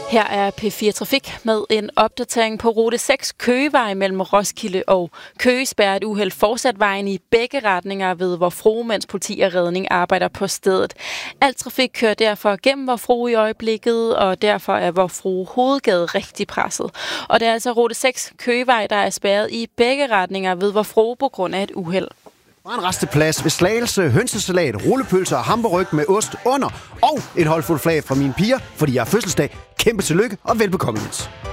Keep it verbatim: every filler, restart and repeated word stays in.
Her er P fire Trafik med en opdatering på rute seks Køgevej mellem Roskilde og Køge spærrer et uheld fortsat vejen i begge retninger ved Vor Frue, mens politi og redning arbejder på stedet. Alt trafik kører derfor gennem Vor Frue i øjeblikket, og derfor er Vor Frue hovedgade rigtig presset. Og det er altså rute seks Køgevej, der er spærret i begge retninger ved Vor Frue på grund af et uheld. En resteplads ved Slagelse, hønsesalat, rullepølser og hamburgerryg med ost under, og et holdfuldt flag fra mine piger, fordi jeg har fødselsdag. Kæmpe tillykke og velbekomme.